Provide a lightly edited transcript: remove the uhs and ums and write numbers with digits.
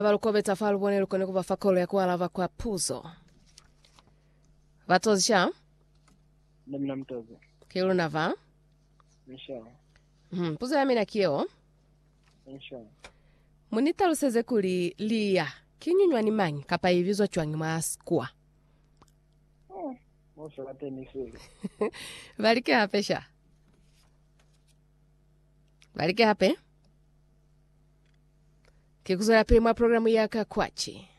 Valukobe tafalu bonelo kone kuba fakolo ya kualava kwa puzo. Vatozisha? Namna mtozo. Kilu nava? Inshallah. Puzo ya mina kiyo? Inshallah. Munita luseze kuli liya. Kinyunywa ni manyi kapa hivizwa chwangi maaskua. Mosa wate nisuli. Valike hape sha? Valike hape? Kikuzo ya pili mwa programu ya kakwachi.